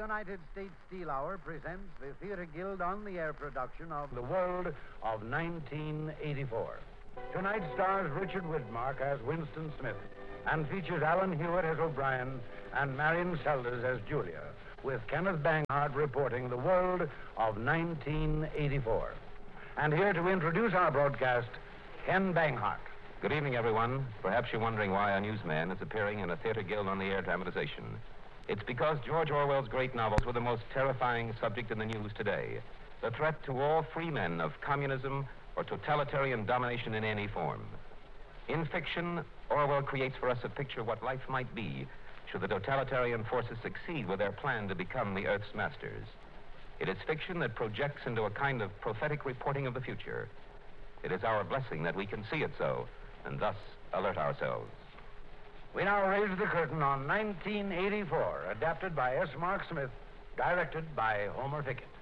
United States Steel Hour presents the Theater Guild on the Air production of The World of 1984. Tonight stars Richard Widmark as Winston Smith and features Alan Hewitt as O'Brien and Marion Seldes as Julia, with Kenneth Banghart reporting The World of 1984. And here to introduce our broadcast, Ken Banghart. Good evening, everyone. Perhaps you're wondering why a newsman is appearing in a Theater Guild on the Air dramatization. It's because George Orwell's great novels were the most terrifying subject in the news today. The threat to all free men of communism or totalitarian domination in any form. In fiction, Orwell creates for us a picture of what life might be should the totalitarian forces succeed with their plan to become the Earth's masters. It is fiction that projects into a kind of prophetic reporting of the future. It is our blessing that we can see it so, and thus alert ourselves. We now raise the curtain on 1984, adapted by S. Mark Smith, directed by Homer Fickett.